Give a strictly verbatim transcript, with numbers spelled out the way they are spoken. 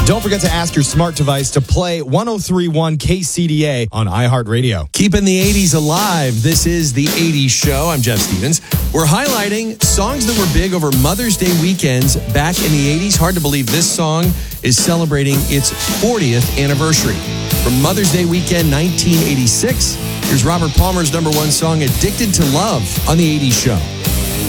Don't forget to ask your smart device to play one oh three point one K C D A on iHeartRadio. Keeping the eighties alive. This is the eighties Show. I'm Jeff Stevens. We're highlighting songs that were big over Mother's Day weekends back in the eighties. Hard to believe this song is celebrating its fortieth anniversary. From Mother's Day weekend nineteen eighty-six, here's Robert Palmer's number one song, Addicted to Love, on the eighties Show.